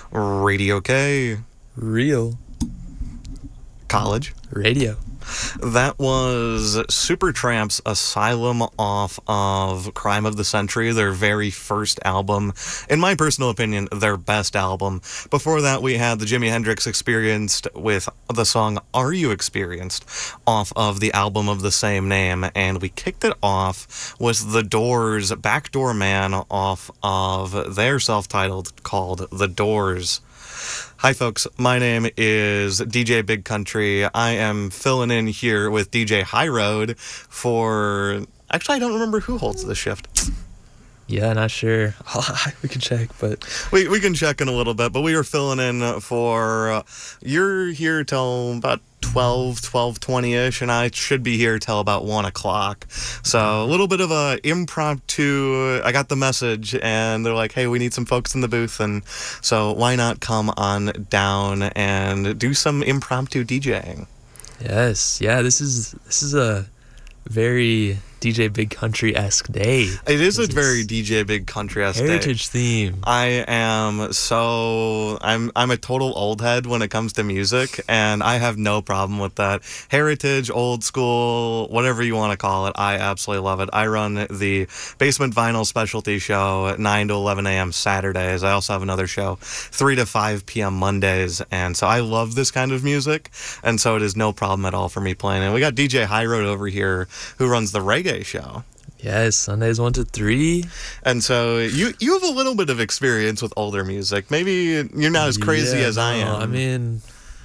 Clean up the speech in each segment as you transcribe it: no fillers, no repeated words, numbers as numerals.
Radio K. Real College. radio. That was Supertramp's Asylum off of Crime of the Century, their very first album. In my personal opinion, their best album. Before that, we had the Jimi Hendrix Experience with the song Are You Experienced off of the album of the same name. And we kicked it off with The Doors' Backdoor Man off of their self-titled called The Doors. Hi folks, my name is DJ Big Country. I am filling in here with DJ High Road for... Actually, I don't remember who holds the shift. Yeah, not sure. We can check, but... We can check in a little bit, but we are filling in for... you're here till about 12:20-ish, and I should be here till about 1 o'clock. So a little bit of a impromptu... I got the message, and they're like, hey, we need some folks in the booth, and so why not come on down and do some impromptu DJing? Yes, yeah, this is a very DJ Big Country-esque day. It is a very DJ Big Country-esque day. Heritage theme. I'm a total old head when it comes to music, and I have no problem with that. Heritage, old school, whatever you want to call it, I absolutely love it. I run the Basement Vinyl Specialty Show at 9 to 11 a.m. Saturdays. I also have another show 3 to 5 p.m. Mondays, and so I love this kind of music, and so it is no problem at all for me playing it. We got DJ High Road over here who runs the reggae show. Yes, Sundays 1 to 3. And so you have a little bit of experience with older music. Maybe you're not as crazy as I am. I mean,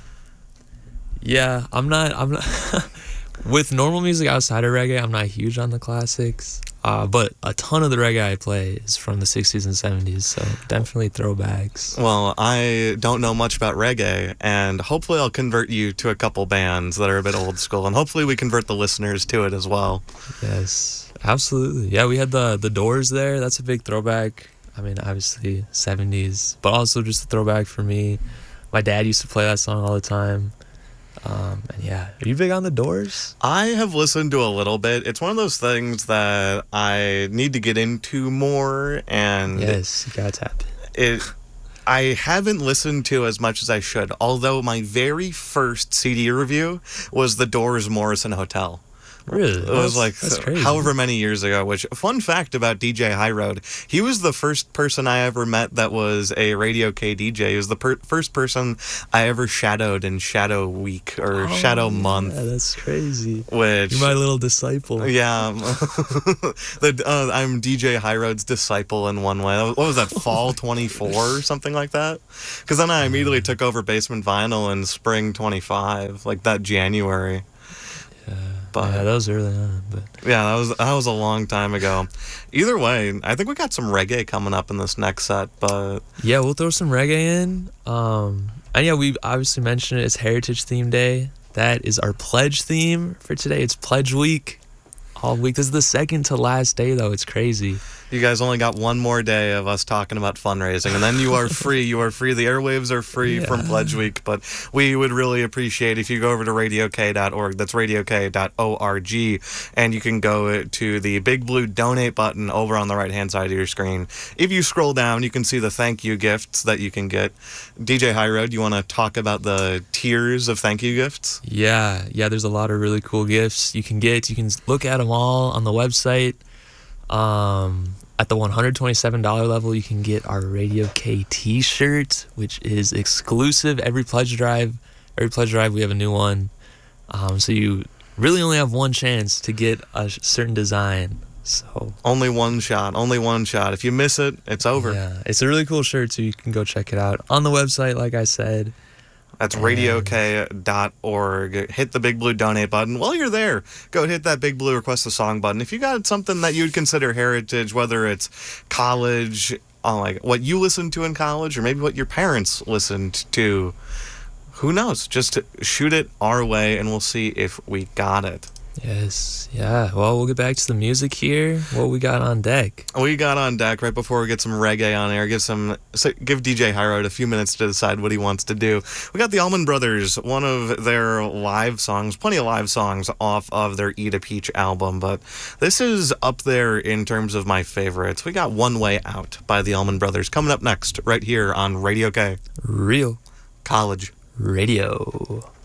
yeah, I'm not with normal music outside of reggae, I'm not huge on the classics. But a ton of the reggae I play is from the 60s and 70s, so definitely throwbacks. Well, I don't know much about reggae, and hopefully I'll convert you to a couple bands that are a bit old school, and hopefully we convert the listeners to it as well. Yes, absolutely. Yeah, we had the Doors there. That's a big throwback. I mean, obviously 70s, but also just a throwback for me. My dad used to play that song all the time. And yeah, are you big on the Doors? I have listened to a little bit. It's one of those things that I need to get into more, and yes, you gotta tap it. I haven't listened to as much as I should, although my very first CD review was The Doors' Morrison Hotel. Really? It was that's crazy. however many years ago, which, fun fact about DJ High Road, he was the first person I ever met that was a Radio K DJ. He was the first person I ever shadowed in Shadow Week or Shadow Month. Yeah, that's crazy. Which, you're my little disciple. Yeah. I'm DJ High Road's disciple in one way. What was that, Fall 24 or something like that? Because then I immediately took over Basement Vinyl in Spring 25, like that January. But yeah, that was early on. But yeah, that was a long time ago. Either way, I think we got some reggae coming up in this next set. But yeah, we'll throw some reggae in. And yeah, we obviously mentioned it. It's Heritage Theme Day. That is our pledge theme for today. It's Pledge Week. All week. This is the second to last day, though. It's crazy. You guys only got one more day of us talking about fundraising, and then you are free. You are free. The airwaves are free from Pledge Week, but we would really appreciate if you go over to radiok.org. That's radiok.org, and you can go to the big blue donate button over on the right-hand side of your screen. If you scroll down, you can see the thank you gifts that you can get. DJ High Road, you want to talk about the tiers of thank you gifts? Yeah, there's a lot of really cool gifts you can get. You can look at them all on the website. At the $127 level, you can get our Radio K t-shirt, which is exclusive. Every pledge drive, we have a new one. So you really only have one chance to get a certain design. So only one shot. If you miss it, it's over. Yeah, it's a really cool shirt, so you can go check it out on the website, like I said. That's radiok.org. Hit the big blue donate button. While you're there, go hit that big blue request a song button. If you got something that you'd consider heritage, whether it's college, like what you listened to in college, or maybe what your parents listened to, who knows? Just shoot it our way, and we'll see if we got it. Yes. Yeah. Well, we'll get back to the music here. What we got on deck? We got on deck right before we get some reggae on air. Give DJ Hyrode a few minutes to decide what he wants to do. We got the Allman Brothers, one of their live songs, plenty of live songs off of their Eat a Peach album, but this is up there in terms of my favorites. We got One Way Out by the Allman Brothers coming up next right here on Radio K. Real College Radio.